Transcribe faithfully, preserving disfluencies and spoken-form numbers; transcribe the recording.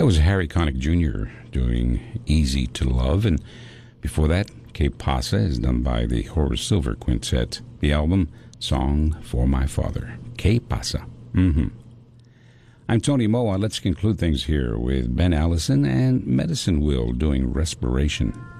That was Harry Connick Junior doing Easy to Love. And before that, Que Pasa is done by the Horace Silver Quintet. The album, Song for My Father. Que Pasa. Mm-hmm. I'm Tony Moa. Let's conclude things here with Ben Allison and Medicine Wheel doing Respiration.